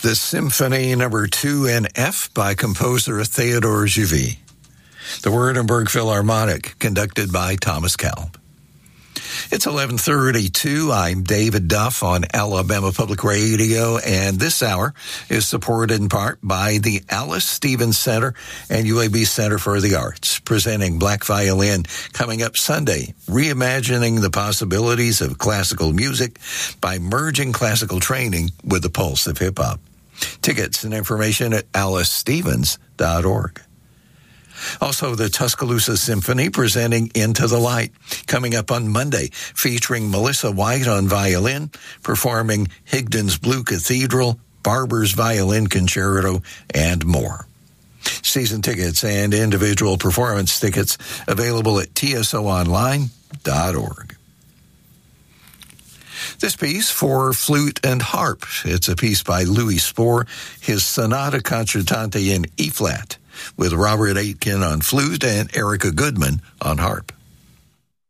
The Symphony No. 2 in F by composer Theodore Juvis. The Wurttemberg Philharmonic, conducted by Thomas Kalb. It's 11:32. I'm David Duff on Alabama Public Radio, and this hour is supported in part by the Alice Stevens Center and UAB Center for the Arts, presenting Black Violin coming up Sunday, reimagining the possibilities of classical music by merging classical training with the pulse of hip-hop. Tickets and information at alicestevens.org. Also, the Tuscaloosa Symphony presenting Into the Light, coming up on Monday, featuring Melissa White on violin, performing Higdon's Blue Cathedral, Barber's Violin Concerto, and more. Season tickets and individual performance tickets available at tsoonline.org. This piece for flute and harp. It's a piece by Louis Spohr, his Sonata Concertante in E-flat, with Robert Aitken on flute and Erica Goodman on harp.